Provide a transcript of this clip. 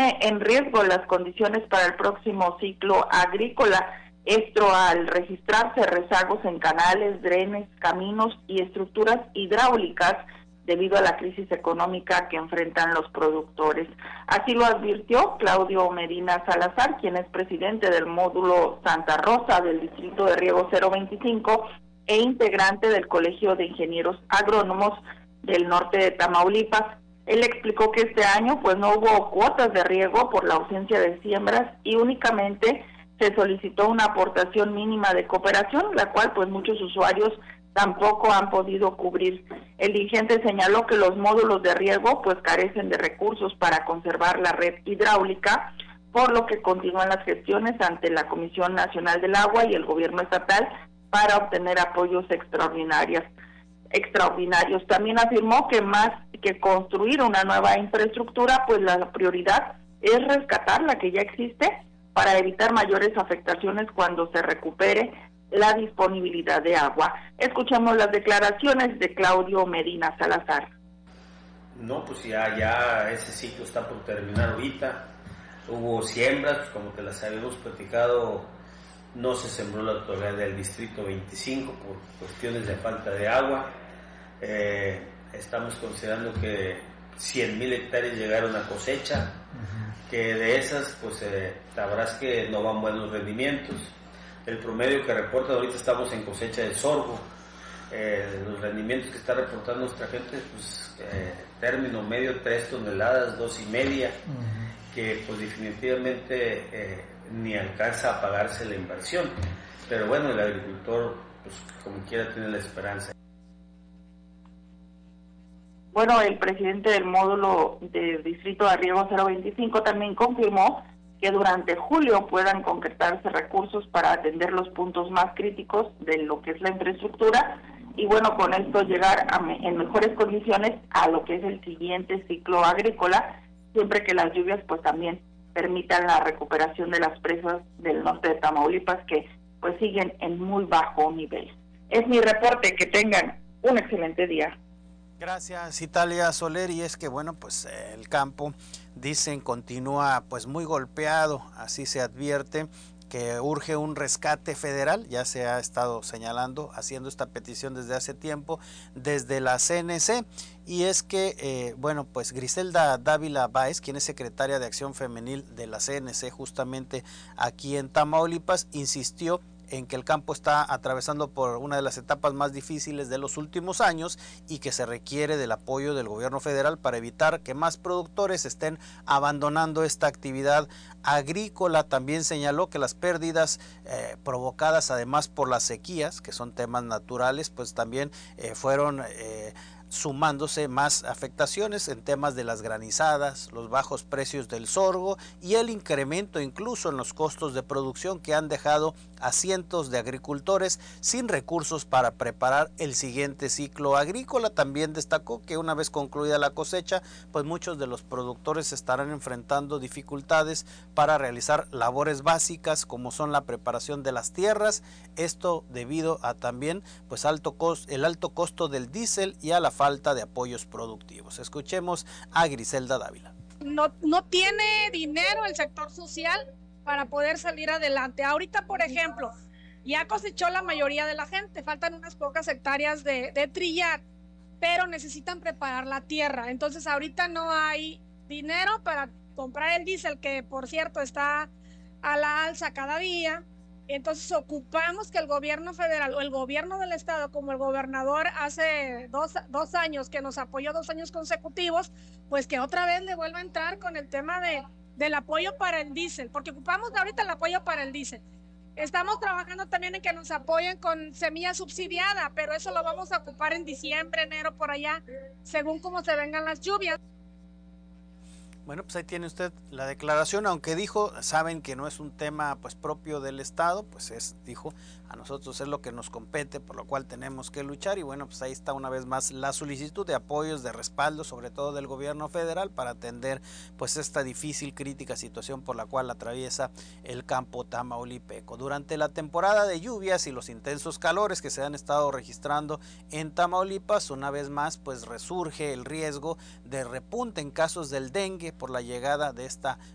pone en riesgo las condiciones para el próximo ciclo agrícola. Esto al registrarse rezagos en canales, drenes, caminos y estructuras hidráulicas debido a la crisis económica que enfrentan los productores. Así lo advirtió Claudio Medina Salazar, quien es presidente del módulo Santa Rosa del Distrito de Riego 025 e integrante del Colegio de Ingenieros Agrónomos del norte de Tamaulipas. Él explicó que este año pues no hubo cuotas de riego por la ausencia de siembras y únicamente se solicitó una aportación mínima de cooperación, la cual pues muchos usuarios tampoco han podido cubrir. El dirigente señaló que los módulos de riego pues carecen de recursos para conservar la red hidráulica, por lo que continúan las gestiones ante la Comisión Nacional del Agua y el gobierno estatal para obtener apoyos extraordinarios. También afirmó que más que construir una nueva infraestructura, pues la prioridad es rescatar la que ya existe para evitar mayores afectaciones cuando se recupere la disponibilidad de agua. Escuchamos las declaraciones de Claudio Medina Salazar. No, pues ya ese ciclo está por terminar ahorita. Hubo siembras, pues como que las habíamos platicado, no se sembró la totalidad del distrito 25 por cuestiones de falta de agua. Estamos considerando que 100,000 hectáreas llegaron a cosecha, que de esas pues sabrás que no van buenos rendimientos. El promedio que reporta ahorita, estamos en cosecha de sorgo. Los rendimientos que está reportando nuestra gente, pues término medio 3 toneladas, 2.5, que pues definitivamente ni alcanza a pagarse la inversión. Pero bueno, el agricultor pues como quiera tiene la esperanza. Bueno, el presidente del módulo del Distrito de Riego 025 también confirmó que durante julio puedan concretarse recursos para atender los puntos más críticos de lo que es la infraestructura y bueno, con esto llegar en mejores condiciones a lo que es el siguiente ciclo agrícola, siempre que las lluvias pues también permitan la recuperación de las presas del norte de Tamaulipas que pues siguen en muy bajo nivel. Es mi reporte, que tengan un excelente día. Gracias, Italia Soler. Y es que bueno, pues el campo, dicen, continúa pues muy golpeado. Así se advierte que urge un rescate federal. Ya se ha estado señalando, haciendo esta petición desde hace tiempo, desde la CNC. Y es que, bueno, pues Griselda Dávila Báez, quien es secretaria de Acción Femenil de la CNC, justamente aquí en Tamaulipas, insistió en que el campo está atravesando por una de las etapas más difíciles de los últimos años y que se requiere del apoyo del gobierno federal para evitar que más productores estén abandonando esta actividad agrícola. También señaló que las pérdidas provocadas además por las sequías, que son temas naturales, pues también fueron sumándose más afectaciones en temas de las granizadas, los bajos precios del sorgo y el incremento incluso en los costos de producción que han dejado a cientos de agricultores sin recursos para preparar el siguiente ciclo agrícola. También destacó que una vez concluida la cosecha, pues muchos de los productores estarán enfrentando dificultades para realizar labores básicas como son la preparación de las tierras, esto debido a también pues el alto costo del diésel y a la falta de apoyos productivos. Escuchemos a Griselda Dávila. No tiene dinero el sector social para poder salir adelante. Ahorita, por ejemplo, ya cosechó la mayoría de la gente, faltan unas pocas hectáreas de trillar, pero necesitan preparar la tierra. Entonces ahorita no hay dinero para comprar el diésel, que por cierto está a la alza cada día. Entonces ocupamos que el gobierno federal o el gobierno del estado, como el gobernador hace dos años que nos apoyó 2 años consecutivos, pues que otra vez le vuelva a entrar con el tema del apoyo para el diésel, porque ocupamos ahorita el apoyo para el diésel. Estamos trabajando también en que nos apoyen con semilla subsidiada, pero eso lo vamos a ocupar en diciembre, enero, por allá, según cómo se vengan las lluvias. Bueno, pues ahí tiene usted la declaración, aunque dijo, saben que no es un tema pues propio del Estado, pues dijo, a nosotros es lo que nos compete, por lo cual tenemos que luchar. Y bueno, pues ahí está una vez más la solicitud de apoyos, de respaldo, sobre todo del gobierno federal, para atender pues esta difícil, crítica situación por la cual atraviesa el campo tamaulipeco. Durante la temporada de lluvias y los intensos calores que se han estado registrando en Tamaulipas, una vez más pues resurge el riesgo de repunte en casos del dengue por la llegada de esta